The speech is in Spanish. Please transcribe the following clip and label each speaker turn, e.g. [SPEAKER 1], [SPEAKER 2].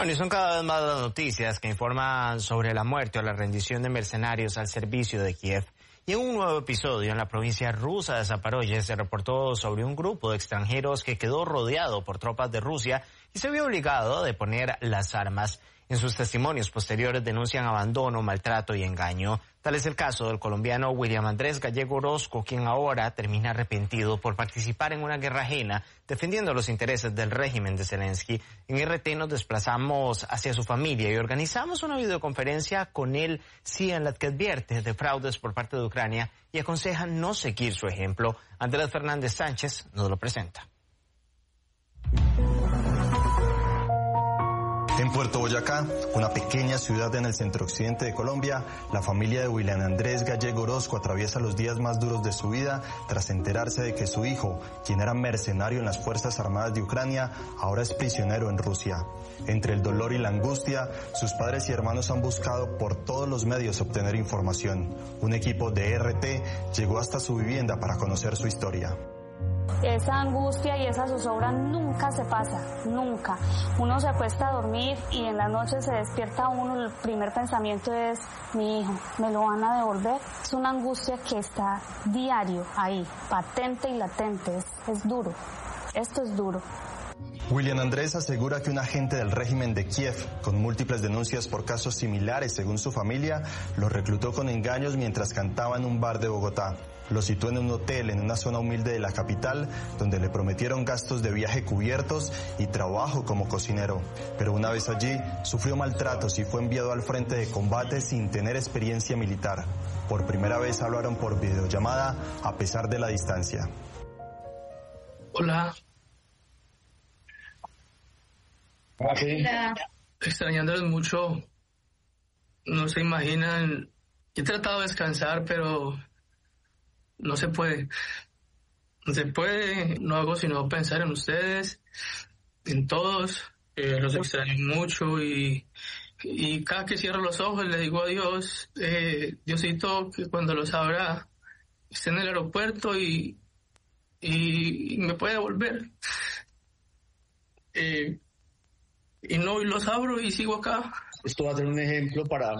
[SPEAKER 1] Bueno, y son cada vez más las noticias que informan sobre la muerte o la rendición de mercenarios al servicio de Kiev. Y en un nuevo episodio en la provincia rusa de Zaporozhye se reportó sobre un grupo de extranjeros que quedó rodeado por tropas de Rusia y se vio obligado a deponer las armas. En sus testimonios posteriores denuncian abandono, maltrato y engaño. Tal es el caso del colombiano William Andrés Gallego Orozco, quien ahora termina arrepentido por participar en una guerra ajena, defendiendo los intereses del régimen de Zelensky. En RT nos desplazamos hacia su familia y organizamos una videoconferencia con él, en la que advierte de fraudes por parte de Ucrania y aconseja no seguir su ejemplo. Andrés Fernández Sánchez nos lo presenta.
[SPEAKER 2] En Puerto Boyacá, una pequeña ciudad en el centro-occidente de Colombia, la familia de William Andrés Gallego Orozco atraviesa los días más duros de su vida tras enterarse de que su hijo, quien era mercenario en las Fuerzas Armadas de Ucrania, ahora es prisionero en Rusia. Entre el dolor y la angustia, sus padres y hermanos han buscado por todos los medios obtener información. Un equipo de RT llegó hasta su vivienda para conocer su historia.
[SPEAKER 3] Esa angustia y esa zozobra nunca se pasa, nunca. Uno se acuesta a dormir y en la noche se despierta uno, el primer pensamiento es, mi hijo, ¿me lo van a devolver? Es una angustia que está diario ahí, patente y latente, es duro, esto es duro.
[SPEAKER 2] William Andrés asegura que un agente del régimen de Kiev, con múltiples denuncias por casos similares según su familia, lo reclutó con engaños mientras cantaba en un bar de Bogotá. Lo situó en un hotel en una zona humilde de la capital, donde le prometieron gastos de viaje cubiertos y trabajo como cocinero. Pero una vez allí, sufrió maltratos y fue enviado al frente de combate sin tener experiencia militar. Por primera vez hablaron por videollamada, a pesar de la distancia.
[SPEAKER 4] Hola.
[SPEAKER 3] Hola.
[SPEAKER 4] Extrañándolos mucho. No se imaginan. He tratado de descansar, pero no se puede. No se puede. No hago sino pensar en ustedes, en todos. Los extraño mucho y cada que cierro los ojos le digo a Dios, Diosito, que cuando los abra esté en el aeropuerto y me puede devolver. Y no, y los abro y sigo acá.
[SPEAKER 5] Esto va a ser un ejemplo para